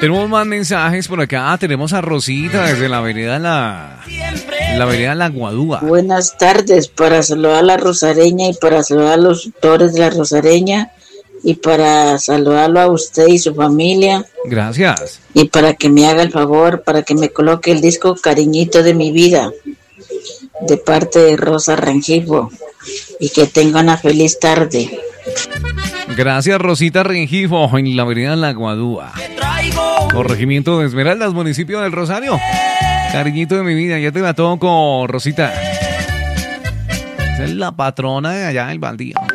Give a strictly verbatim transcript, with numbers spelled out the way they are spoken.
Tenemos más mensajes por acá. Tenemos a Rosita desde la vereda La, la vereda La Guadúa. Buenas tardes, para saludar a la Rosareña y para saludar a los tutores de la Rosareña y para saludarlo a usted y su familia. Gracias. Y para que me haga el favor, para que me coloque el disco Cariñito de mi vida, de parte de Rosa Rengifo, y que tenga una feliz tarde. Gracias, Rosita Rengifo, en la vereda La Guadúa. Corregimiento de Esmeraldas, municipio del Rosario. Cariñito de mi vida, ya te la toco, Rosita. Esa es la patrona de allá del baldío.